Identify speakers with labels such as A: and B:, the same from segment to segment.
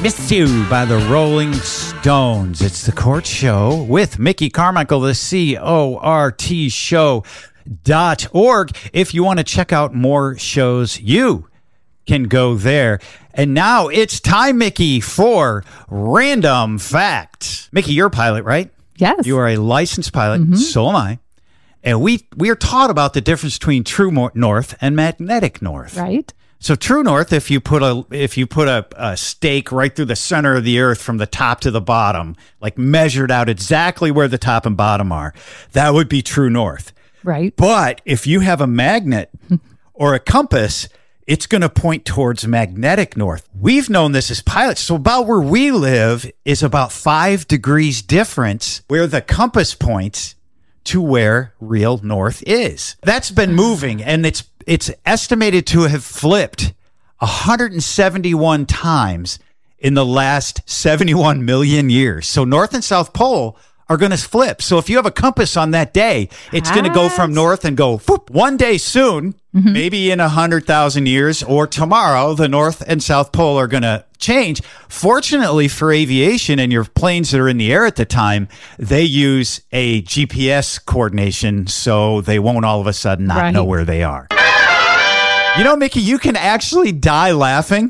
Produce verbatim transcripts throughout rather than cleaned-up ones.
A: Miss You by the Rolling Stones. It's the Court Show with Mickey Carmichael, the C O R T show dot org. If you want to check out more shows, you can go there. And now it's time, Mickey, for Random Fact. Mickey, you're a pilot, right?
B: Yes.
A: You are a licensed pilot. Mm-hmm. So am I. And we we are taught about the difference between true north and magnetic north.
B: Right.
A: So true north, if you put a if you put a, a stake right through the center of the earth from the top to the bottom, like measured out exactly where the top and bottom are, that would be true north.
B: Right.
A: But if you have a magnet or a compass, it's going to point towards magnetic north. We've known this as pilots. So about where we live is about five degrees difference where the compass points to where real north is. That's been moving, and it's It's estimated to have flipped one hundred seventy-one times in the last seventy-one million years. So North and South Pole are going to flip. So if you have a compass on that day, it's going to go from north and go whoop. One day soon, mm-hmm. maybe in one hundred thousand years or tomorrow, the North and South Pole are going to change. Fortunately for aviation and your planes that are in the air at the time, they use a G P S coordination, so they won't all of a sudden not right. know where they are. You know, Mickey, you can actually die laughing.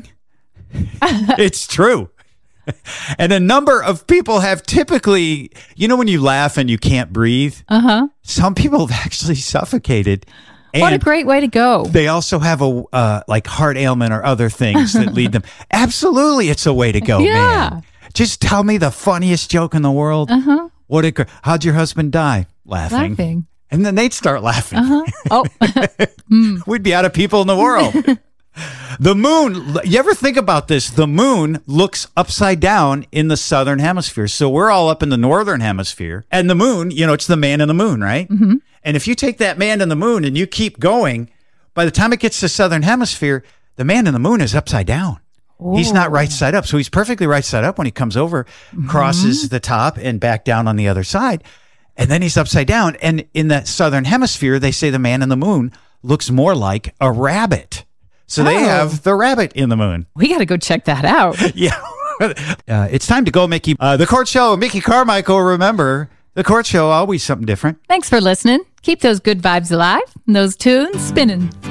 A: It's true. And a number of people have typically, you know, when you laugh and you can't breathe,
B: uh-huh.
A: some people have actually suffocated. And
B: what a great way to go.
A: They also have a uh, like heart ailment or other things that lead them. Absolutely, it's a way to go,
B: yeah.
A: man. Just tell me the funniest joke in the world.
B: Uh-huh.
A: What? A, how'd your husband die? Laughing.
B: Laughing.
A: And then they'd start laughing.
B: Uh-huh. Oh,
A: mm. We'd be out of people in the world. The moon, you ever think about this? The moon looks upside down in the southern hemisphere. So we're all up in the northern hemisphere. And the moon, you know, it's the man in the moon, right?
B: Mm-hmm.
A: And if you take that man in the moon and you keep going, by the time it gets to the southern hemisphere, the man in the moon is upside down. Ooh. He's not right side up. So he's perfectly right side up when he comes over, mm-hmm. crosses the top and back down on the other side. And then he's upside down. And in the southern hemisphere, they say the man in the moon looks more like a rabbit. So oh. they have the rabbit in the moon.
B: We got to go check that out.
A: Yeah. Uh, it's time to go, Mickey. Uh, the Court Show, Mickey Carmichael. Remember, the Court Show, always something different.
B: Thanks for listening. Keep those good vibes alive and those tunes spinning.